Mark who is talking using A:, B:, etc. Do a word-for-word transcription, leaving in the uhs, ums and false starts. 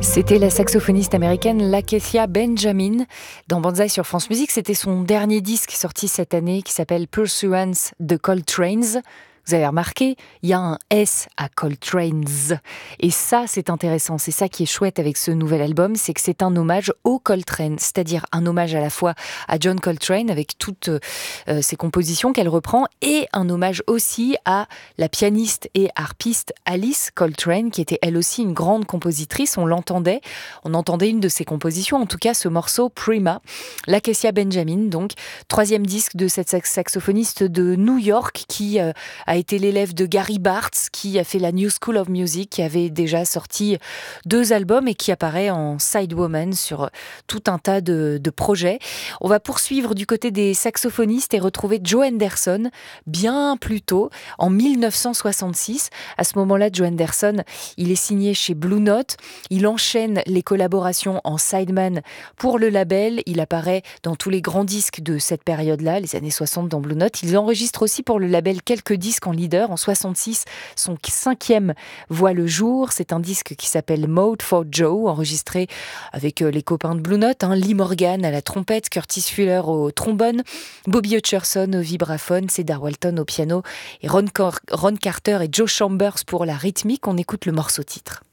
A: C'était la saxophoniste américaine Lakecia Benjamin. Dans Banzai sur France Musique, c'était son dernier disque sorti cette année qui s'appelle Pursuance de Coltrane's. Vous avez remarqué, il y a un S à Coltrane's. Et ça, c'est intéressant. C'est ça qui est chouette avec ce nouvel album, c'est que c'est un hommage au Coltrane. C'est-à-dire un hommage à la fois à John Coltrane avec toutes euh, ses compositions qu'elle reprend et un hommage aussi à la pianiste et harpiste Alice Coltrane, qui était elle aussi une grande compositrice. On l'entendait, on entendait une de ses compositions, en tout cas ce morceau Prima. Lakecia Benjamin, donc, troisième disque de cette saxophoniste de New York qui euh, a été l'élève de Gary Bartz, qui a fait la New School of Music, qui avait déjà sorti deux albums et qui apparaît en sidewoman sur tout un tas de, de projets. On va poursuivre du côté des saxophonistes et retrouver Joe Henderson bien plus tôt, en mille neuf cent soixante-six. À ce moment-là, Joe Henderson, il est signé chez Blue Note. Il enchaîne les collaborations en sideman pour le label. Il apparaît dans tous les grands disques de cette période-là, les années soixante dans Blue Note. Il enregistre aussi pour le label quelques disques en leader. En soixante-six, son cinquième voit le jour. C'est un disque qui s'appelle Mode for Joe, enregistré avec les copains de Blue Note, hein, Lee Morgan à la trompette, Curtis Fuller au trombone, Bobby Hutcherson au vibraphone, Cedar Walton au piano et Ron, Cor- Ron Carter et Joe Chambers pour la rythmique. On écoute le morceau titre.